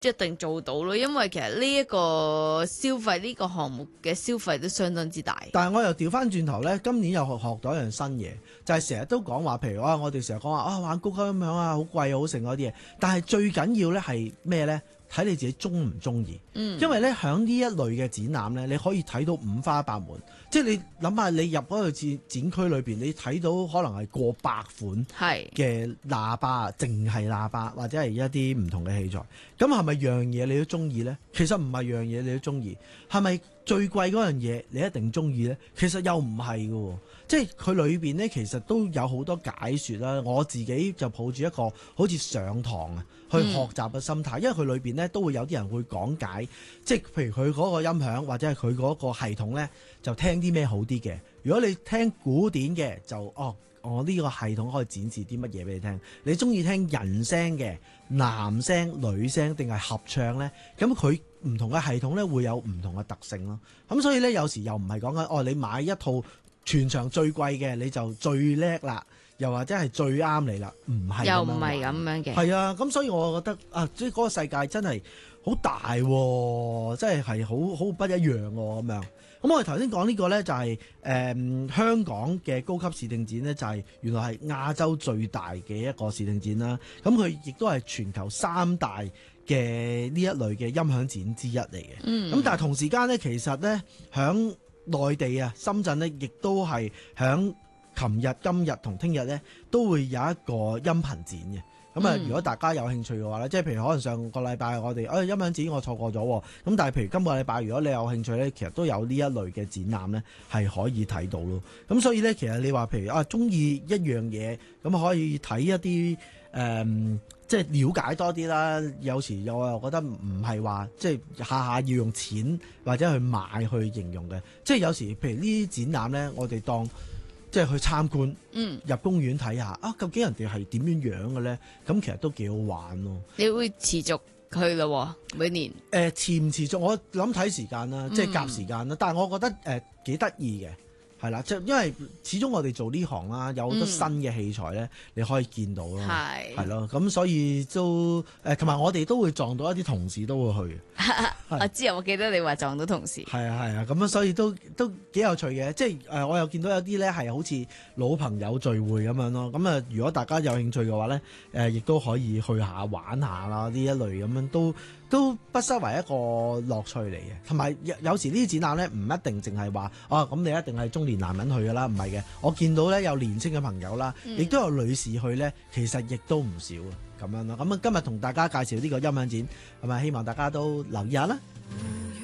一定做到咯，因為其實呢一個消費呢個項目嘅消費都相當之大。 但係我又調翻轉頭咧，今年又學到一樣新嘢，就係成日都講話，譬如我哋成日講話玩高級音響啊，好貴好盛嗰啲嘢。但係最緊要咧係咩咧？睇你自己中唔中意。因為咧響呢一類嘅展覽咧，你可以睇到五花八門。即係你諗下，你入嗰個展區裏邊，你睇到可能係過百款嘅喇叭，淨係喇叭或者係一啲唔同嘅器材。咁係咪樣嘢你都中意咧？其實唔係樣嘢你都中意。係咪最貴嗰樣嘢你一定中意咧？其實又唔係嘅。即係佢裏邊咧，其實都有好多解說啦。我自己就抱住一個好似上堂啊，去學習嘅心態，因為佢裏邊咧都會有啲人會講解，即係譬如佢嗰個音響或者係佢嗰個系統咧，就聽啲咩好啲嘅。如果你聽古典嘅，就我呢個系統可以展示啲乜嘢俾你聽。你中意聽人聲嘅、男聲、女聲定係合唱咧？咁佢唔同嘅系統咧會有唔同嘅特性咯。咁所以咧有時又唔係講緊你買一套全場最貴嘅你就最叻啦，又或者係最啱你啦，唔係又唔係咁樣嘅。 係啊，咁所以我覺得即係嗰個世界真係好大喎，真係好不一樣喎咁樣。咁我哋頭先講呢個呢，就係香港嘅高級視聽展呢，就係原來係亞洲最大嘅一個視聽展啦。咁佢亦都係全球3大嘅呢一類嘅音響展之一嚟嘅。咁但係同時間呢，其實呢，響內地啊，深圳呢，亦都係響琴日、今日同聽日呢，都會有一個音頻展嘅。咁如果大家有興趣嘅話咧，即係譬如可能上個禮拜我哋音響展我錯過咗，咁但係譬如今個禮拜如果你有興趣咧，其實都有呢一類嘅展覽咧係可以睇到咯。咁所以咧，其實你話譬如中意一樣嘢，咁可以睇一啲即係了解多啲啦。有時我又覺得唔係話即係下下要用錢或者去買去形容嘅，即係有時譬如呢啲展覽咧，我哋當即係去參觀，入公園睇下究竟人哋係點樣樣嘅咧？咁其實都幾好玩咯。 你會持續去咯，每年？ 持唔持續？我諗睇時間啦，即係夾時間啦。但係我覺得幾得意嘅。係啦，即係因為始終我哋做呢行啦，有好多新嘅器材咧，你可以見到咯，係咯，咁所以都同埋我哋都會撞到一啲同事都會去。 我知啊，我記得你話撞到同事。 係啊，咁所以都幾有趣嘅，即係我又見到有啲咧係好似老朋友聚會咁樣咯。咁如果大家有興趣嘅話咧，亦都可以去下玩下啦，呢一類咁樣都不失為一個樂趣嚟嘅。同埋有時呢啲展覽咧，唔一定淨係話咁你一定係中年男人去㗎啦，唔係嘅。我見到咧有年輕嘅朋友啦，亦都有女士去咧，其實亦都唔少咁樣咯。咁今日同大家介紹呢個音響展，咁希望大家都留意下啦。